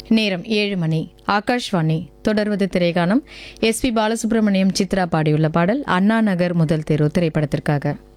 நேரம் 7 மணி. ஆகாஷ்வாணி. தொடர்வது திரைகானம். எஸ்பி பாலசுப்ரமணியம், சித்ரா பாடியுள்ள பாடல் அண்ணா நகர் முதல் தெரு திரைப்படத்திற்காக.